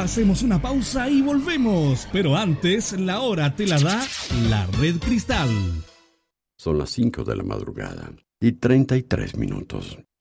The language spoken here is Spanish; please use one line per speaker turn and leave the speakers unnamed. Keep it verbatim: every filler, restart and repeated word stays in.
Hacemos una pausa y volvemos, pero antes la hora te la da la Red Cristal.
Son las cinco de la madrugada y treinta y tres minutos.